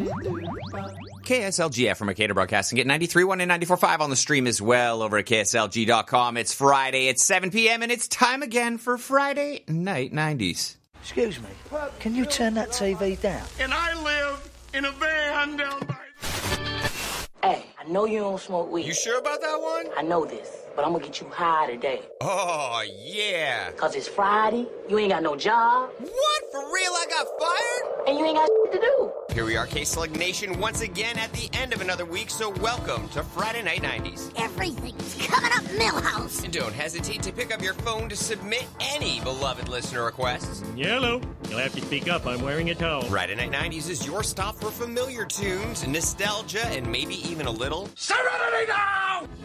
KSLG from Mercator Broadcasting at 93.1 and 94.5 on the stream as well over at KSLG.com. It's Friday at 7 p.m. and it's time again for Friday Night 90s. Excuse me, can you turn that TV down? And I live in a van down by... Hey, I know you don't smoke weed. You sure about that one? I know this, but I'm gonna get you high today. Oh, yeah. Cause it's Friday, you ain't got no job. What? For real? I got fired? And you ain't got shit to do. Here we are, K-Slug Nation, once again at the end of another week, so welcome to Friday Night 90s. Everything's coming up Millhouse. And don't hesitate to pick up your phone to submit any beloved listener requests. Yellow, you'll have to speak up. I'm wearing a towel. Friday Night 90s is your stop for familiar tunes, nostalgia, and maybe even a little... Serenity now!